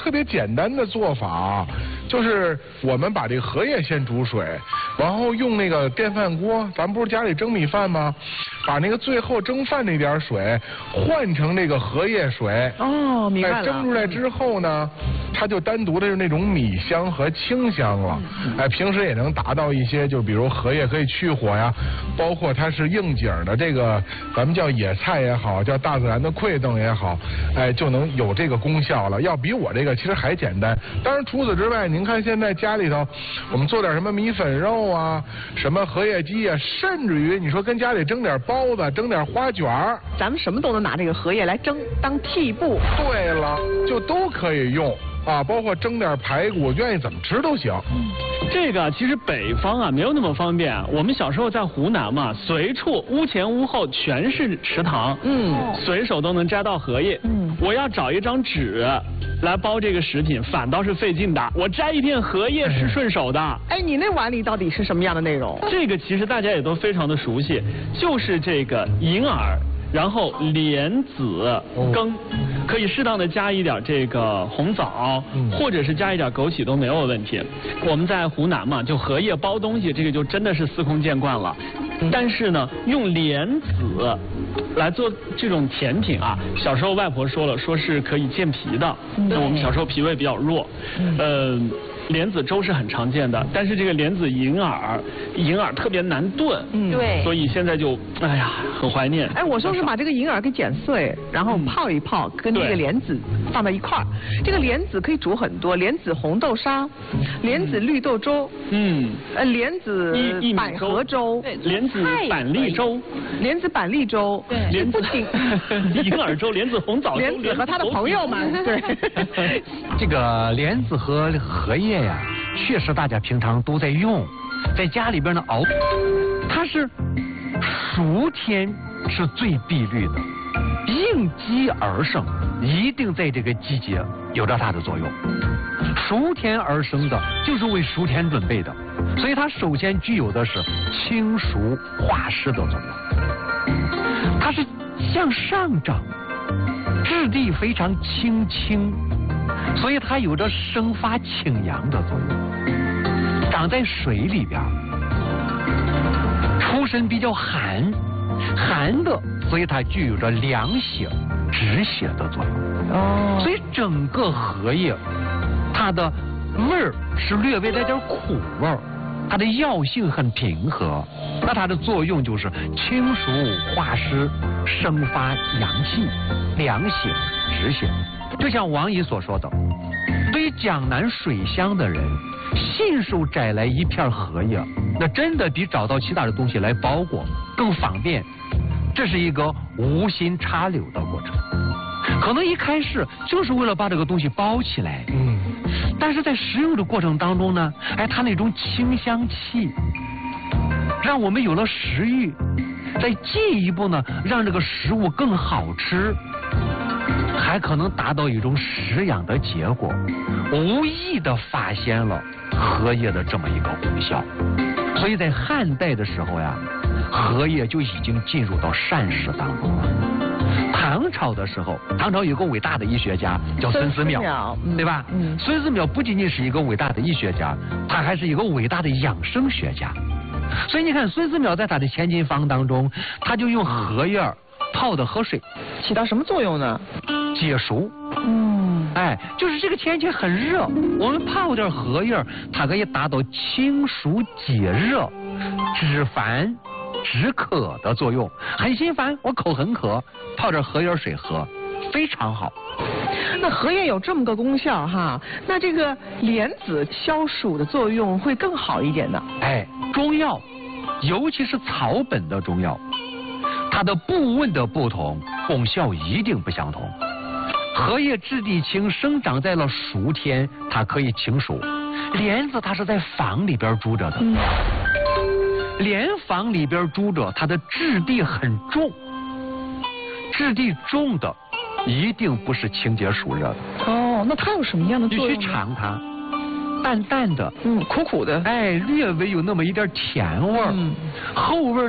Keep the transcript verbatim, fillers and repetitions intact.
特别简单的做法，就是我们把这个荷叶先煮水，然后用那个电饭锅，咱们不是家里蒸米饭吗？把那个最后蒸饭那点水换成这个荷叶水。 哦，明白了。 哎，蒸出来之后呢，它就单独的是那种米香和清香了。嗯、哎，平时也能达到一些，就比如荷叶可以去火呀，包括它是应景的这个，咱们叫野菜也好，叫大自然的馈赠也好，哎，就能有这个功效了。要比我这个其实还简单。当然除此之外，您看现在家里头，我们做点什么米粉肉啊，什么荷叶鸡啊，甚至于你说跟家里蒸点包子，蒸点花卷儿， 咱们什么都能拿这个荷叶来蒸当屉布。 对了，就都可以用啊，包括蒸点排骨，愿意怎么吃都行。 嗯，这个其实北方啊没有那么方便。我们小时候在湖南嘛，随处屋前屋后全是池塘，嗯，随手都能摘到荷叶。嗯，我要找一张纸来包这个食品，反倒是费劲的。我摘一片荷叶是顺手的。 哎，你那碗里到底是什么样的内容？ 这个其实大家也都非常的熟悉，就是这个银耳。然后莲子羹，可以适当的加一点这个红枣，或者是加一点枸杞都没有问题。我们在湖南嘛，就荷叶包东西，这个就真的是司空见惯了。但是呢，用莲子来做这种甜品啊，小时候外婆说了，说是可以健脾的。那我们小时候脾胃比较弱，呃。莲子粥是很常见的，但是这个莲子银耳，银耳特别难炖， 嗯，对， 所以现在就哎呀很怀念。 哎，我说是把这个银耳给剪碎，然后泡一泡，嗯、跟这个莲子放在一块儿。这个莲子可以煮很多，莲子红豆沙，莲子绿豆粥，嗯，呃，莲子百合粥， 莲子板栗粥， 莲子板栗粥，对， 莲子银耳粥，莲子红枣粥， 莲子和他的朋友们，对， 这个莲子和荷叶呀，确实大家平常都在用，在家里边呢熬，它是熟天是最碧绿的，应季而生，一定在这个季节有着它的作用。熟天而生的，就是为熟天准备的，所以它首先具有的是清熟化湿的作用，它是向上长，质地非常轻轻。所以它有着生发清阳的作用，长在水里边，出身比较寒，寒的，所以它具有着凉血、止血的作用。哦，所以整个荷叶，它的味儿是略微带点苦味儿，它的药性很平和，那它的作用就是清暑化湿、生发阳气、凉血、止血。就像王姨所说的，对于江南水乡的人，信手摘来一片荷叶，那真的比找到其他的东西来包裹更方便。这是一个无心插柳的过程，可能一开始就是为了把这个东西包起来，嗯，但是在食用的过程当中呢，哎，它那种清香气，让我们有了食欲，再进一步呢，让这个食物更好吃。还可能达到一种食养的结果，无意的发现了荷叶的这么一个功效，所以在汉代的时候呀，荷叶就已经进入到膳食当中了。唐朝的时候，唐朝有个伟大的医学家叫孙思邈，对吧？嗯，孙思邈不仅仅是一个伟大的医学家，他还是一个伟大的养生学家。所以你看，孙思邈在他的千金方当中，他就用荷叶泡的河水， 起到什么作用呢？ 解暑。嗯，哎，就是这个天气很热，我们泡点荷叶，它可以达到清暑解热、止烦止渴的作用。很心烦，我口很渴，泡点荷叶水喝，非常好。 那荷叶有这么个功效哈，那这个莲子消暑的作用会更好一点的。 哎，中药，尤其是草本的中药，它的部位的不同，功效一定不相同。荷叶质地轻，生长在了熟天，它可以清暑。莲子它是在房里边住着的，嗯、莲房里边住着，它的质地很重，质地重的一定不是清洁暑热的。 哦，那它有什么样的作用呢？ 你去尝它，淡淡的， 嗯，苦苦的， 哎，略微有那么一点甜味儿，嗯，后味儿。